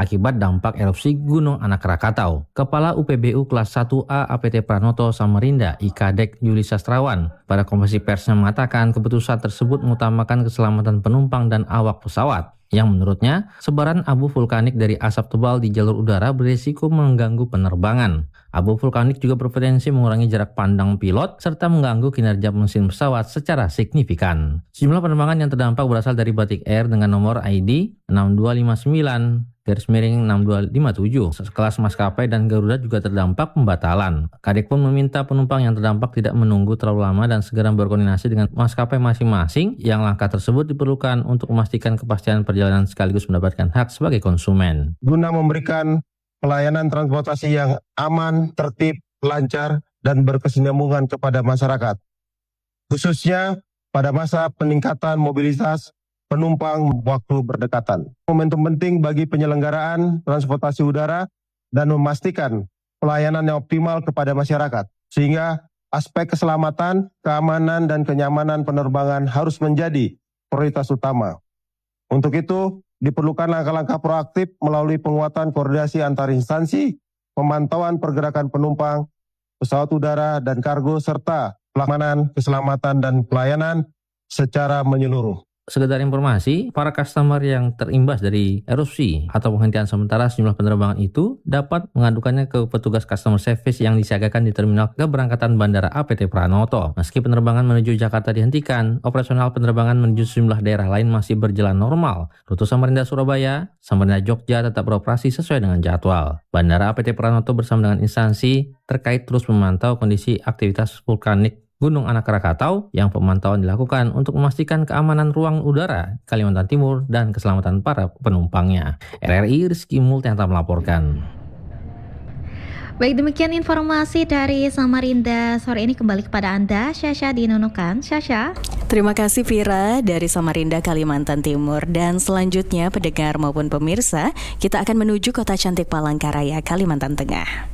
akibat dampak erupsi Gunung Anak Rakatau. Kepala UPBU kelas 1A APT Pranoto Samarinda, IKADEK Yuli Sastrawan, pada konferensi persnya mengatakan keputusan tersebut mengutamakan keselamatan penumpang dan awak pesawat. Yang menurutnya, sebaran abu vulkanik dari asap tebal di jalur udara berisiko mengganggu penerbangan. Abu vulkanik juga berpotensi mengurangi jarak pandang pilot serta mengganggu kinerja mesin pesawat secara signifikan. Sejumlah penerbangan yang terdampak berasal dari Batik Air dengan nomor ID 6259-6257. Sekelas maskapai dan Garuda juga terdampak pembatalan. Kadek pun meminta penumpang yang terdampak tidak menunggu terlalu lama dan segera berkoordinasi dengan maskapai masing-masing. Yang langkah tersebut diperlukan untuk memastikan kepastian perjalanan sekaligus mendapatkan hak sebagai konsumen. Guna memberikan pelayanan transportasi yang aman, tertib, lancar, dan berkesinambungan kepada masyarakat. Khususnya pada masa peningkatan mobilitas penumpang waktu berdekatan. Momentum penting bagi penyelenggaraan transportasi udara dan memastikan pelayanan yang optimal kepada masyarakat. Sehingga aspek keselamatan, keamanan, dan kenyamanan penerbangan harus menjadi prioritas utama. Untuk itu, diperlukan langkah-langkah proaktif melalui penguatan koordinasi antar instansi, pemantauan pergerakan penumpang, pesawat udara dan kargo, serta pelaksanaan keselamatan dan pelayanan secara menyeluruh. Sekedar informasi, para customer yang terimbas dari erupsi atau penghentian sementara sejumlah penerbangan itu dapat mengadukannya ke petugas customer service yang disiagakan di terminal keberangkatan Bandara APT Pranoto. Meski penerbangan menuju Jakarta dihentikan, operasional penerbangan menuju sejumlah daerah lain masih berjalan normal. Rute Samarinda Surabaya, Samarinda Jogja tetap beroperasi sesuai dengan jadwal. Bandara APT Pranoto bersama dengan instansi terkait terus memantau kondisi aktivitas vulkanik Gunung Anak Rakatau yang pemantauan dilakukan untuk memastikan keamanan ruang udara Kalimantan Timur dan keselamatan para penumpangnya. RRI Rizky Multianta melaporkan. Baik, demikian informasi dari Samarinda. Sore ini kembali kepada Anda, Syasha di Nunukan. Syasha. Terima kasih Vira dari Samarinda, Kalimantan Timur. Dan selanjutnya pendengar maupun pemirsa, kita akan menuju kota cantik Palangkaraya, Kalimantan Tengah.